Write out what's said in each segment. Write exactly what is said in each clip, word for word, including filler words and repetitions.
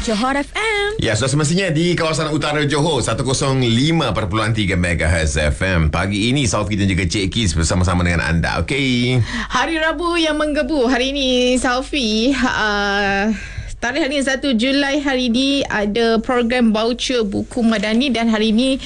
Johor F M. Ya, sudah semestinya di kawasan utara Johor seratus lima perpuluhan tiga megahertz F M. Pagi ini Saufi dan juga Cik Kis bersama-sama dengan anda. Okey. Hari Rabu yang menggebu. Hari ini Saufi uh, tarikh hari ini satu Julai, hari ini ada program voucher buku Madani, dan hari ini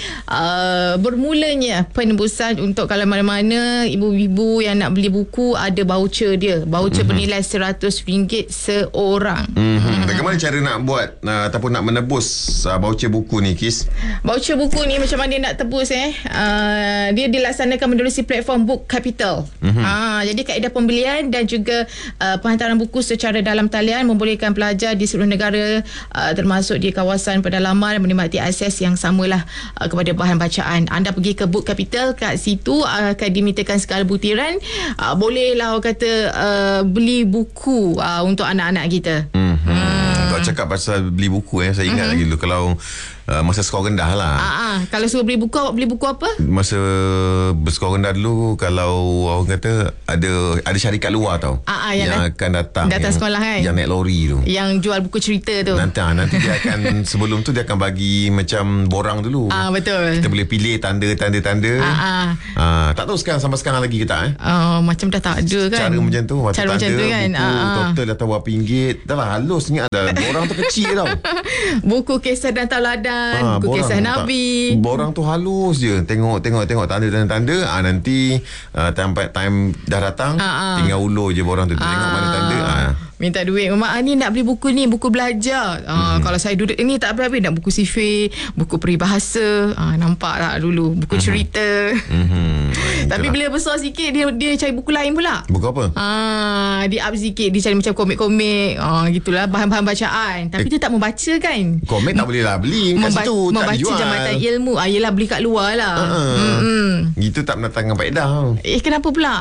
uh, bermulanya penembusan untuk kalau mana-mana ibu-ibu yang nak beli buku, ada voucher dia. Voucher mm-hmm. bernilai seratus ringgit seorang. Mm-hmm. Mm-hmm. Bagaimana cara nak buat uh, ataupun nak menebus uh, voucher buku ni, Kis? Voucher buku ni macam mana nak tebus eh? Uh, dia dilaksanakan menerusi platform Book Capital. Mm-hmm. Uh, jadi kaedah pembelian dan juga uh, penghantaran buku secara dalam talian membolehkan pelajar di seluruh negara uh, termasuk di kawasan pedalaman menikmati akses yang samalah uh, kepada bahan bacaan. Anda pergi ke Book Capital, kat situ uh, akan dimintakan segala butiran. Uh, bolehlah orang kata uh, beli buku uh, untuk anak-anak kita. Hmm. Hmm. Kalau cakap pasal beli buku eh, saya ingat mm-hmm. lagi dulu kalau uh, masa skor rendah lah. Uh-huh. Kalau suruh beli buku, awak beli buku apa? Masa berskor rendah dulu, kalau orang kata ada ada syarikat luar tau. Uh-huh, yang, yang akan datang. Datang yang, sekolah kan? Yang naik lori tu. Yang jual buku cerita tu. Nanti, nanti dia akan, sebelum tu dia akan bagi macam borang dulu. Ah, betul. Kita boleh pilih tanda-tanda-tanda. Uh-huh. Uh, tak tahu sekarang sampai sekarang lagi ke tak eh? Uh, macam dah tak ada kan? Cara macam tu. Cara macam tu kan? Buku uh-huh. total dah tahu berapa ringgit. Dah lah halus ingat dah. Borang tu kecil tau. Buku kisah dan tauladan, ha, buku kisah Nabi. Tak, borang tu halus je. Tengok tengok tengok tanda-tanda. Ah, nanti uh, time, time dah datang, ha, ha. tinggal ulur je borang tu. Ha. Tengok mana tanda. Ah. Minta duit. Mak ni nak beli buku ni, buku belajar. Ah, mm-hmm. Kalau saya duduk ini tak habis-habis, nak buku sifir, buku peribahasa. Ah, nampak tak dulu, buku mm-hmm. cerita. Mm-hmm. Tapi bila besar sikit, dia dia cari buku lain pula. Buku apa? Ah, dia up sikit, dia cari macam komik-komik. Ah, gitulah, bahan-bahan bacaan. Tapi eh, dia tak membaca kan. Komik tak boleh lah beli kat Memba- situ. Membaca tak dijual. jambatan ilmu. Ah, yelah, beli kat luar lah. Uh-uh. Mm-hmm. Gitu tak mendatangkan faedah. Eh, kenapa pula?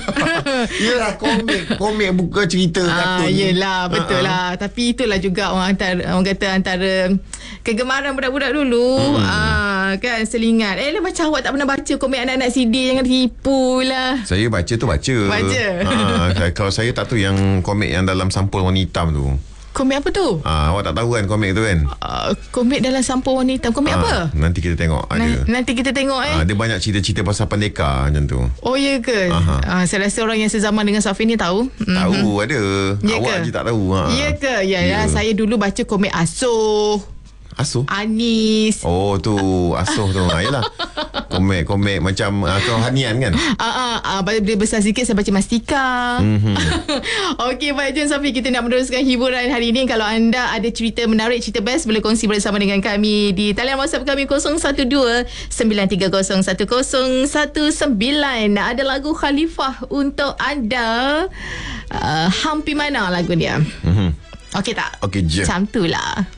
Yelah, komik. Komik buku cerita kartun. Ah, yelah, betul uh-uh. lah. Tapi itulah juga orang antara, orang kata antara kegemaran budak-budak dulu. Hmm. Ah, kan, selingat. Eh lah, macam awak tak pernah baca komik anak-anak C D, jangan tipu lah. Saya baca tu baca. Baca. Ah, kalau saya tak tahu yang komik yang dalam sampul warna hitam tu. Komik apa tu? Ah, awak tak tahu kan komik tu kan? Uh, komik dalam sampul warna hitam. Komik ah, apa? Nanti kita tengok ada. N- nanti kita tengok eh. Ah, dia banyak cerita-cerita pasal pendekar macam tu. Oh, ya ke? Ah, saya rasa orang yang sezaman dengan Safi ni tahu. Tahu mm-hmm. ada. Ya awak ke? je tak tahu. Ha. Ya ke? Ya, ya. Saya dulu baca komik Asuh. Asuh? Anis. Oh, tu Asuh tu. Ha, yalah. Komik-komik macam uh, kau Hanian kan? Ah, ah, ah, bila besar sikit saya baca Mastika. Mm-hmm. Okey, baik, jom Safi, kita nak meneruskan hiburan hari ini. Kalau anda ada cerita menarik, cerita best, boleh kongsi bersama dengan kami di talian WhatsApp kami kosong satu dua sembilan tiga kosong satu kosong satu sembilan. Ada lagu Khalifah untuk anda. Uh, Hampi mana lagu dia? Mm-hmm. Okey tak? Okey je. Macam tu lah.